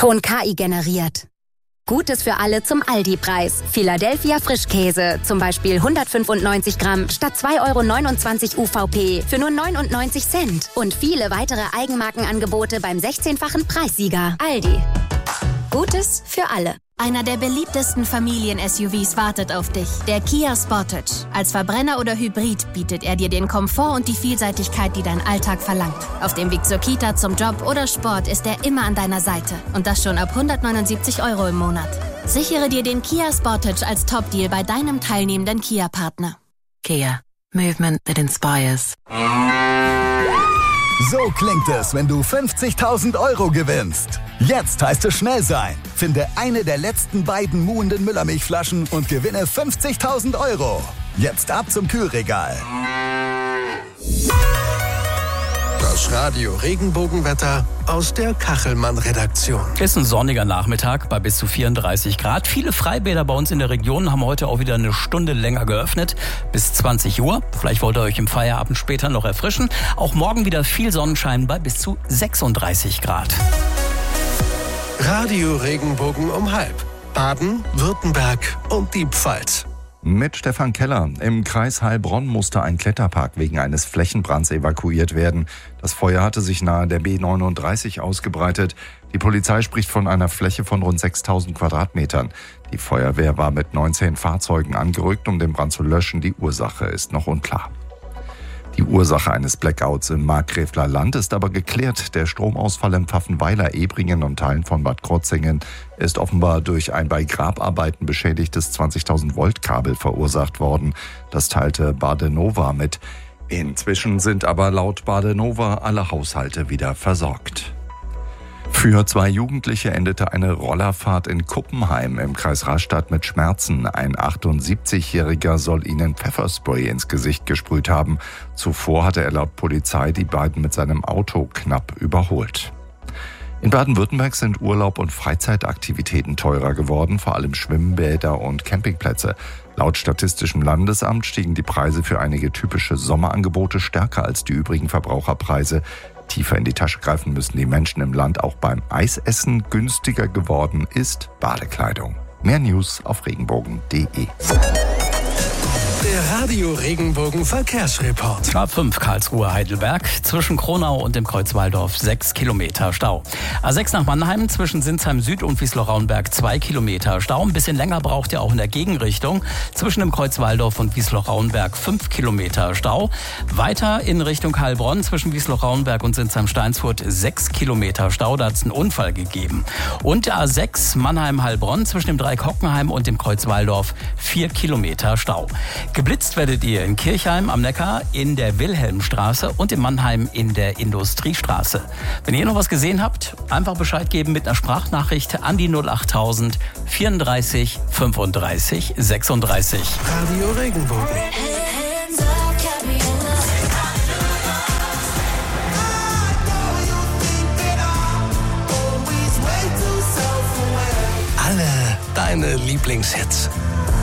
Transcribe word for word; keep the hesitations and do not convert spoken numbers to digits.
Ton K I generiert. Gutes für alle zum Aldi-Preis. Philadelphia Frischkäse, zum Beispiel hundertfünfundneunzig Gramm statt zwei Euro neunundzwanzig U V P für nur neunundneunzig Cent. Und viele weitere Eigenmarkenangebote beim sechzehnfachen Preissieger. Aldi. Gutes für alle. Einer der beliebtesten Familien-S U Vs wartet auf dich, der Kia Sportage. Als Verbrenner oder Hybrid bietet er dir den Komfort und die Vielseitigkeit, die dein Alltag verlangt. Auf dem Weg zur Kita, zum Job oder Sport ist er immer an deiner Seite. Und das schon ab hundertneunundsiebzig Euro im Monat. Sichere dir den Kia Sportage als Top-Deal bei deinem teilnehmenden Kia-Partner. Kia. Movement that inspires. So klingt es, wenn du fünfzigtausend Euro gewinnst. Jetzt heißt es schnell sein. Finde eine der letzten beiden muhenden Müllermilchflaschen und gewinne fünfzigtausend Euro. Jetzt ab zum Kühlregal. Das Radio Regenbogenwetter aus der Kachelmann-Redaktion. Ist ein sonniger Nachmittag bei bis zu vierunddreißig Grad. Viele Freibäder bei uns in der Region haben heute auch wieder eine Stunde länger geöffnet, bis zwanzig Uhr. Vielleicht wollt ihr euch im Feierabend später noch erfrischen. Auch morgen wieder viel Sonnenschein bei bis zu sechsunddreißig Grad. Radio Regenbogen um halb. Baden, Württemberg und die Pfalz. Mit Stefan Keller. Im Kreis Heilbronn musste ein Kletterpark wegen eines Flächenbrands evakuiert werden. Das Feuer hatte sich nahe der B neununddreißig ausgebreitet. Die Polizei spricht von einer Fläche von rund sechstausend Quadratmetern. Die Feuerwehr war mit neunzehn Fahrzeugen angerückt, um den Brand zu löschen. Die Ursache ist noch unklar. Die Ursache eines Blackouts im Markgräfler Land ist aber geklärt. Der Stromausfall im Pfaffenweiler, Ebringen und Teilen von Bad Krozingen ist offenbar durch ein bei Grabarbeiten beschädigtes zwanzigtausend Volt Kabel verursacht worden. Das teilte Badenova mit. Inzwischen sind aber laut Badenova alle Haushalte wieder versorgt. Für zwei Jugendliche endete eine Rollerfahrt in Kuppenheim im Kreis Rastatt mit Schmerzen. Ein achtundsiebzigjähriger soll ihnen Pfefferspray ins Gesicht gesprüht haben. Zuvor hatte er laut Polizei die beiden mit seinem Auto knapp überholt. In Baden-Württemberg sind Urlaub und Freizeitaktivitäten teurer geworden, vor allem Schwimmbäder und Campingplätze. Laut Statistischem Landesamt stiegen die Preise für einige typische Sommerangebote stärker als die übrigen Verbraucherpreise. Tiefer in die Tasche greifen müssen die Menschen im Land. Auch beim Eisessen günstiger geworden ist Badekleidung. Mehr News auf regenbogen punkt de. Der Radio Regenbogen Verkehrsreport. A fünf Karlsruhe-Heidelberg, zwischen Kronau und dem Kreuz Walldorf sechs Kilometer Stau. A sechs nach Mannheim, zwischen Sinsheim Süd und Wiesloch-Raunberg zwei Kilometer Stau. Ein bisschen länger braucht ihr auch in der Gegenrichtung. Zwischen dem Kreuz Walldorf und Wiesloch-Raunberg fünf Kilometer Stau. Weiter in Richtung Heilbronn, zwischen Wiesloch-Raunberg und Sinsheim-Steinsfurt sechs Kilometer Stau. Da hat es einen Unfall gegeben. Und A sechs Mannheim-Heilbronn, zwischen dem Dreieck Hockenheim und dem Kreuz Walldorf vier Kilometer Stau. Geblitzt werdet ihr in Kirchheim am Neckar, in der Wilhelmstraße und in Mannheim in der Industriestraße. Wenn ihr noch was gesehen habt, einfach Bescheid geben mit einer Sprachnachricht an die null achttausend vierunddreißig fünfunddreißig sechsunddreißig. Radio Regenbogen. Alle deine Lieblingshits.